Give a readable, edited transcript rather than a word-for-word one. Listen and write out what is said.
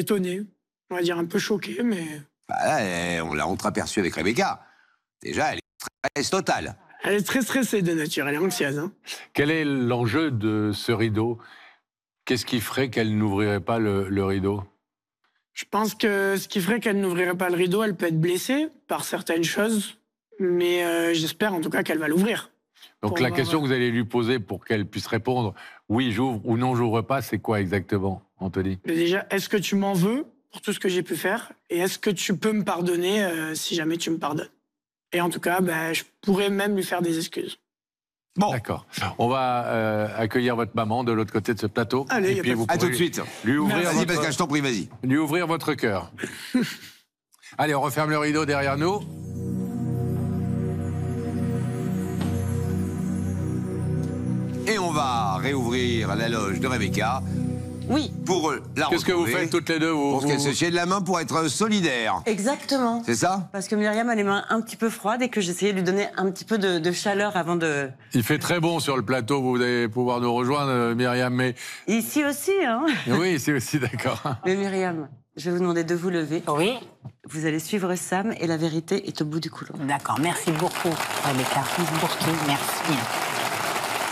étonné, on va dire un peu choqué, mais... Bah là, on l'a entreaperçu avec Rebecca. Déjà, elle est stress totale. Elle est très stressée de nature, elle est anxieuse. Hein. Quel est l'enjeu de ce rideau? Qu'est-ce qui ferait qu'elle n'ouvrirait pas le rideau? Je pense que ce qui ferait qu'elle n'ouvrirait pas le rideau, elle peut être blessée par certaines choses, mais j'espère en tout cas qu'elle va l'ouvrir. Donc la question que vous allez lui poser pour qu'elle puisse répondre « oui, j'ouvre » ou « non, j'ouvre pas », c'est quoi exactement, Anthony? Mais déjà, est-ce que tu m'en veux pour tout ce que j'ai pu faire? Et est-ce que tu peux me pardonner si jamais tu me pardonnes? Et en tout cas, je pourrais même lui faire des excuses. Bon. D'accord. On va accueillir votre maman de l'autre côté de ce plateau. Allez, et puis vous à tout de suite. Lui ouvrir Vas-y, Pascal, je t'en prie, vas-y. Lui ouvrir votre cœur. Allez, on referme le rideau derrière nous. Et on va réouvrir la loge de Rebecca. Oui. Pour la retrouver. Qu'est-ce que vous faites toutes les deux Pour qu'elle se tienne la main pour être solidaire. Exactement. C'est ça? Parce que Myriam a les mains un petit peu froides et que j'essayais de lui donner un petit peu de chaleur avant de... Il fait très bon sur le plateau, vous allez pouvoir nous rejoindre, Myriam, mais... Ici aussi, hein. Oui, c'est aussi d'accord. Mais Myriam, je vais vous demander de vous lever. Oui. Vous allez suivre Sam et la vérité est au bout du couloir. D'accord, merci beaucoup, Rebecca, pour tout, merci.